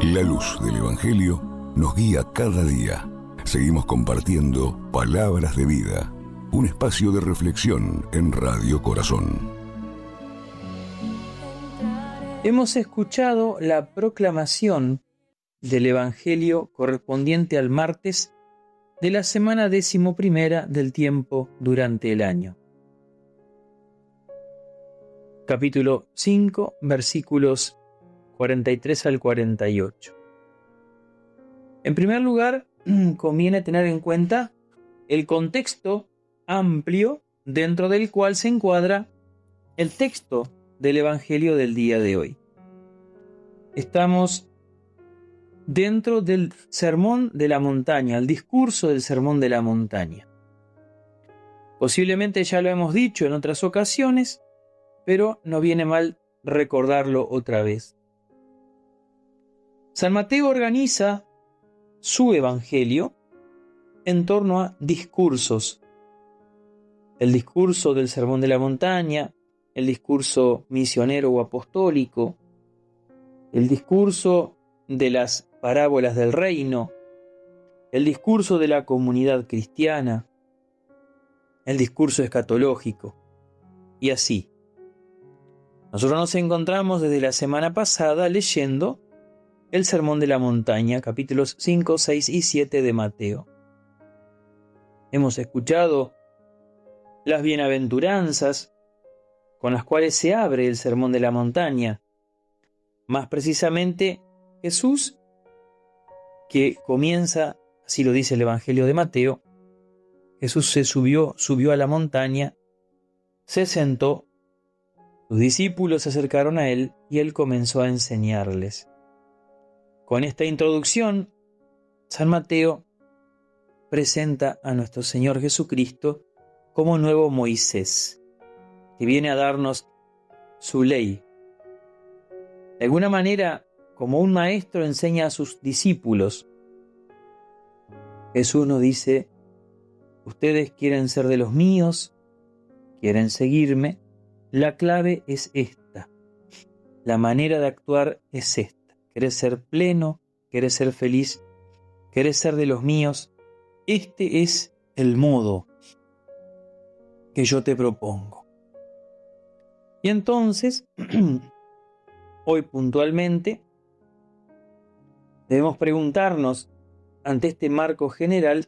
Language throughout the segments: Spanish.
La luz del Evangelio nos guía cada día. Seguimos compartiendo Palabras de Vida, un espacio de reflexión en Radio Corazón. Hemos escuchado la proclamación del Evangelio correspondiente al martes de la semana 11ª del tiempo durante el año. Capítulo 5, versículos 43 al 48. En primer lugar, conviene tener en cuenta el contexto amplio dentro del cual se encuadra el texto del Evangelio del día de hoy. Estamos dentro del Sermón de la Montaña, el discurso del Sermón de la Montaña. Posiblemente ya lo hemos dicho en otras ocasiones, pero no viene mal recordarlo otra vez. San Mateo organiza su Evangelio en torno a discursos. El discurso del Sermón de la Montaña, el discurso misionero o apostólico, el discurso de las parábolas del reino, el discurso de la comunidad cristiana, el discurso escatológico, y así. Nosotros nos encontramos desde la semana pasada leyendo el Sermón de la Montaña, capítulos 5, 6 y 7 de Mateo. Hemos escuchado las bienaventuranzas con las cuales se abre el Sermón de la Montaña. Más precisamente, Jesús, que comienza, así lo dice el Evangelio de Mateo, Jesús se subió a la montaña, se sentó, sus discípulos se acercaron a él y él comenzó a enseñarles. Con esta introducción, San Mateo presenta a nuestro Señor Jesucristo como nuevo Moisés, que viene a darnos su ley. De alguna manera, como un maestro enseña a sus discípulos, Jesús nos dice: ustedes quieren ser de los míos, quieren seguirme, la clave es esta, la manera de actuar es esta. ¿Querés ser pleno? ¿Querés ser feliz? ¿Querés ser de los míos? Este es el modo que yo te propongo. Y entonces, hoy puntualmente, debemos preguntarnos ante este marco general.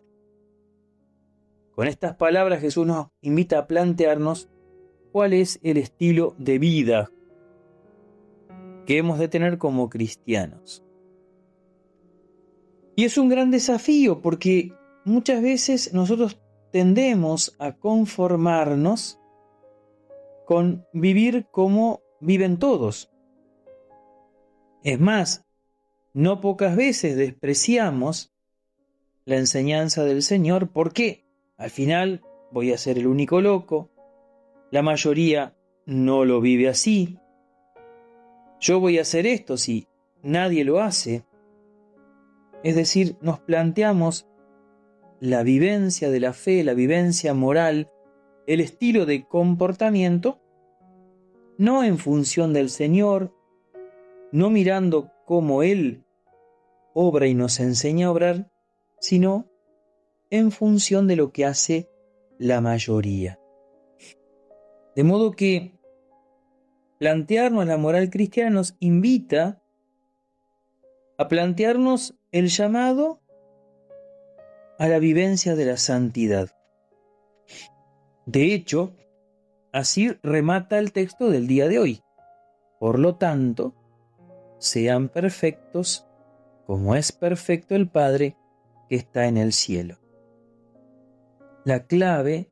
Con estas palabras Jesús nos invita a plantearnos cuál es el estilo de vida que hemos de tener como cristianos. Y es un gran desafío porque muchas veces nosotros tendemos a conformarnos con vivir como viven todos. Es más, no pocas veces despreciamos la enseñanza del Señor porque al final voy a ser el único loco, la mayoría no lo vive así, yo voy a hacer esto si nadie lo hace. Es decir, nos planteamos la vivencia de la fe, la vivencia moral, el estilo de comportamiento, no en función del Señor, no mirando cómo Él obra y nos enseña a obrar, sino en función de lo que hace la mayoría. De modo que plantearnos la moral cristiana nos invita a plantearnos el llamado a la vivencia de la santidad. De hecho, así remata el texto del día de hoy. Por lo tanto, sean perfectos como es perfecto el Padre que está en el cielo. La clave